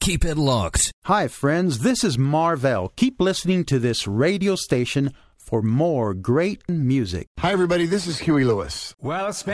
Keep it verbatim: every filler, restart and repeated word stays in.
Keep it locked. Hi, friends. This is Marvell. Keep listening to this radio station for more great music. Hi, everybody. This is Huey Lewis. Well spent.